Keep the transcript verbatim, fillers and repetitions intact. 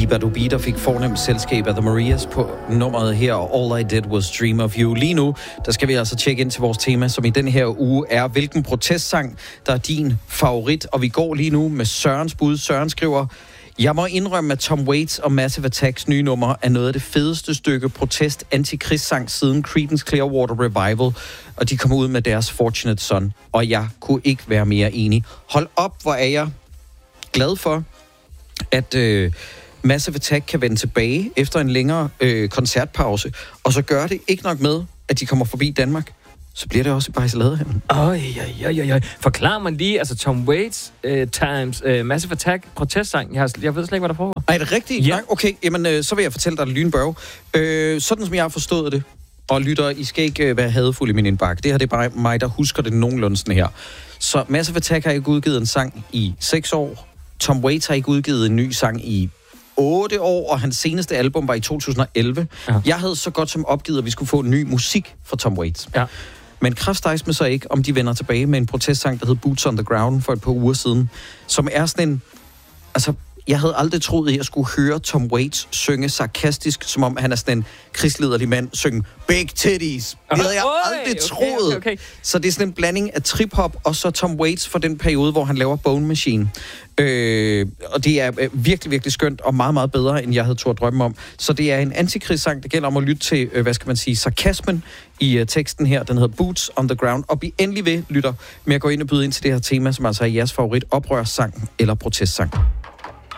Liba Dubi, der fik fornemt selskab af The Marias på nummeret her, og All I Did Was Dream of You. Lige nu, der skal vi altså tjekke ind til vores tema, som i den her uge er, hvilken protestsang, der er din favorit. Og vi går lige nu med Sørens bud. Søren skriver: Jeg må indrømme, at Tom Waits og Massive Attacks nye nummer er noget af det fedeste stykke protest-antikrigstsang siden Creedence Clearwater Revival, og de kommer ud med deres Fortunate Son, og jeg kunne ikke være mere enig. Hold op, hvor er jeg glad for, at øh, Massive Attack kan vende tilbage efter en længere øh, koncertpause, og så gør det ikke nok med, at de kommer forbi Danmark. Så bliver det også i Bajseladehallen. Øj, øj, øj, øj. Forklar mig lige, altså Tom Waits uh, times uh, Massive Attack protestsang. Jeg, har, jeg ved slet ikke, hvad der foregår. Ej, er det rigtigt? Ja. Nej, okay, jamen øh, så vil jeg fortælle dig det lynbørge. Øh, sådan som jeg har forstået det, og lytter, I skal ikke øh, være hadefulde i min indbakke. Det her det er bare mig, der husker det nogenlunde sådan her. Så Massive Attack har ikke udgivet en sang i seks år. Tom Waits har ikke udgivet en ny sang i otte år, og hans seneste album var i to tusind og elleve. Ja. Jeg havde så godt som opgivet, at vi skulle få ny musik fra Tom Waits. Ja. Men kræftejs med så ikke, om de vender tilbage med en protestsang, der hed Boots on the Ground for et par uger siden, som er sådan en... Altså, jeg havde aldrig troet, at jeg skulle høre Tom Waits synge sarkastisk, som om han er sådan en krigslederlig mand, synge Big Titties. Det havde jeg aldrig troet. Okay, okay. Så det er sådan en blanding af trip-hop og så Tom Waits for den periode, hvor han laver Bone Machine. Øh, og det er virkelig, virkelig skønt og meget, meget bedre, end jeg havde turde drømme om. Så det er en antikrigssang, der gælder om at lytte til, hvad skal man sige, sarkasmen i uh, teksten her. Den hedder Boots on the Ground. Og bliv endelig ved, lytter, med at gå ind og byde ind til det her tema, som altså er jeres favorit oprørssang eller protestsang.